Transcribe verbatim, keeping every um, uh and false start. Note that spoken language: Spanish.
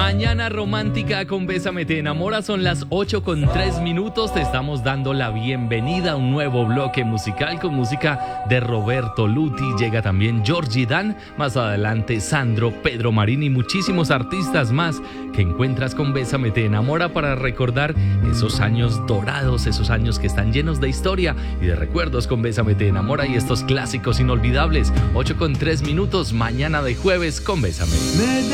Mañana romántica con Bésame Te Enamora. Son las ocho con tres minutos. Te estamos dando la bienvenida a un nuevo bloque musical con música de Roberto Luti. Llega también Georgie Dan. Más adelante Sandro, Pedro Marín y muchísimos artistas más que encuentras con Bésame Te Enamora para recordar esos años dorados, esos años que están llenos de historia y de recuerdos con Bésame Te Enamora y estos clásicos inolvidables. ocho con tres minutos, mañana de jueves con Bésame.